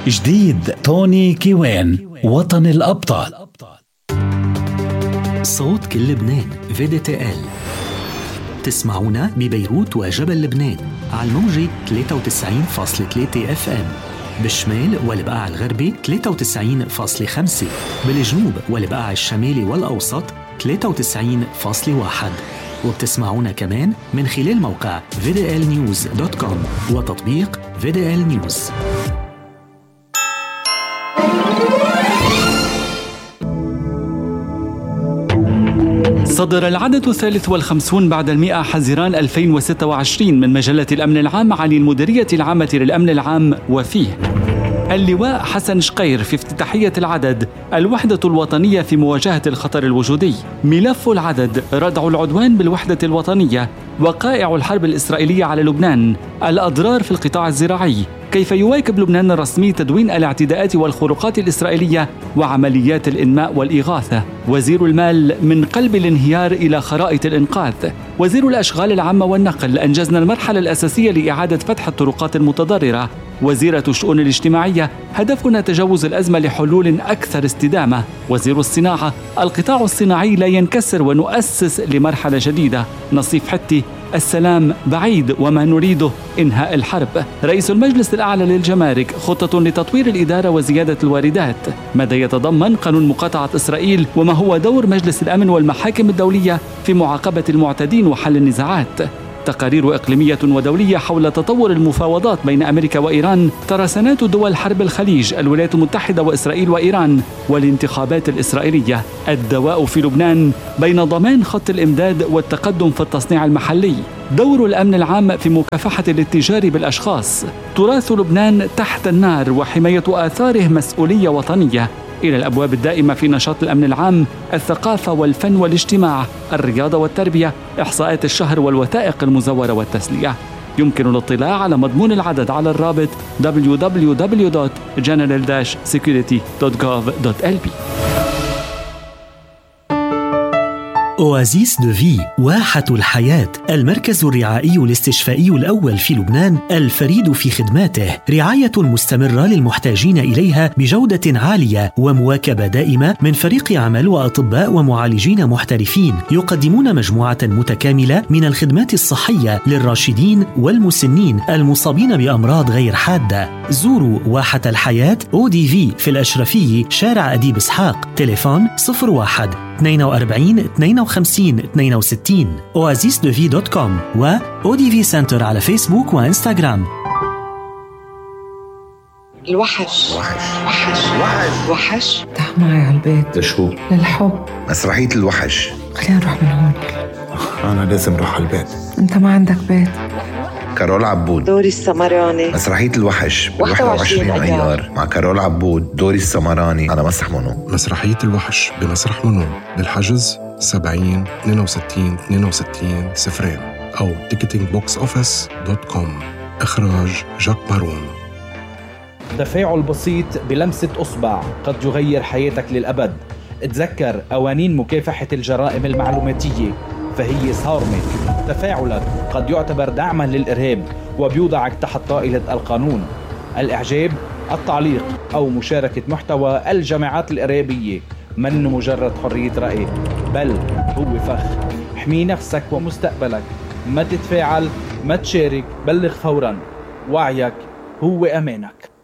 جديد توني كيوان، وطن الأبطال. صوت كل لبنان VDTL. تسمعونا ببيروت وجبل لبنان على الموجة 93.3 FM، بالشمال والبقاع الغربي 93.5، بالجنوب والبقاع الشمالي والأوسط 93.1، وبتسمعونا كمان من خلال موقع VDLnews.com وتطبيق VDL News. صدر العدد 53 بعد 100 حزيران 2026 من مجلة الأمن العام عن المديرية العامة للأمن العام، وفيه اللواء حسن شقير في افتتاحية العدد: الوحدة الوطنية في مواجهة الخطر الوجودي. ملف العدد: ردع العدوان بالوحدة الوطنية، وقائع الحرب الإسرائيلية على لبنان، الأضرار في القطاع الزراعي، كيف يواكب لبنان الرسمي تدوين الاعتداءات والخروقات الإسرائيلية وعمليات الإنماء والإغاثة. وزير المال: من قلب الانهيار إلى خرائط الإنقاذ. وزير الأشغال العامة والنقل: أنجزنا المرحلة الأساسية لإعادة فتح الطرقات المتضررة. وزيرة الشؤون الاجتماعية: هدفنا تجاوز الأزمة لحلول أكثر استدامة. وزير الصناعة: القطاع الصناعي لا ينكسر ونؤسس لمرحلة جديدة. نصيف حتي: السلام بعيد وما نريده إنهاء الحرب. رئيس المجلس الأعلى للجمارك: خطة لتطوير الإدارة وزيادة الواردات. ماذا يتضمن قانون مقاطعة إسرائيل، وما هو دور مجلس الأمن والمحاكم الدولية في معاقبة المعتدين وحل النزاعات. تقارير إقليمية ودولية حول تطور المفاوضات بين أمريكا وإيران. ترسانات دول حرب الخليج: الولايات المتحدة وإسرائيل وإيران، والانتخابات الإسرائيلية. الدواء في لبنان بين ضمان خط الإمداد والتقدم في التصنيع المحلي. دور الأمن العام في مكافحة الاتجار بالأشخاص. تراث لبنان تحت النار وحماية آثاره مسؤولية وطنية. إلى الأبواب الدائمة في نشاط الأمن العام: الثقافة والفن والاجتماع، الرياضة والتربية، إحصاءات الشهر والوثائق المزورة والتسلية. يمكن الاطلاع على مضمون العدد على الرابط www.general-security.gov.lb. أوازيس دو في، واحة الحياة، المركز الرعائي الاستشفائي الأول في لبنان الفريد في خدماته، رعاية مستمرة للمحتاجين إليها بجودة عالية ومواكبة دائمة من فريق عمل وأطباء ومعالجين محترفين، يقدمون مجموعة متكاملة من الخدمات الصحية للراشدين والمسنين المصابين بأمراض غير حادة. زوروا واحة الحياة ODV في الأشرفية، شارع أديب إسحاق، تليفون 01 42 52 62، oasisdevi.com، و ODV Center على فيسبوك وإنستغرام. الوحش تعال معي على البيت. لشو؟ للحب. مسرحية الوحش. خلينا نروح من هون. أنا لازم أروح على البيت. أنت ما عندك بيت. كارول عبود، دوري السمراني. مسرحية الوحش 21 أيار مع كارول عبود، دوري السمراني على مسرح منو. مسرحية الوحش بمسرح منو، للحجز 70 62 62 0 أو ticketingboxoffice.com. إخراج جاك مارون. تفاعل بسيط بلمسة أصبع قد يغير حياتك للأبد. تذكر قوانين مكافحة الجرائم المعلوماتية، فهي صارمة. تفاعلك قد يعتبر دعما للإرهاب وبيوضعك تحت طائلة القانون. الإعجاب، التعليق أو مشاركة محتوى الجماعات الإرهابية من مجرد حرية رأي، بل هو فخ. احمي نفسك ومستقبلك، ما تتفاعل، ما تشارك، بلغ فورا. وعيك هو أمانك.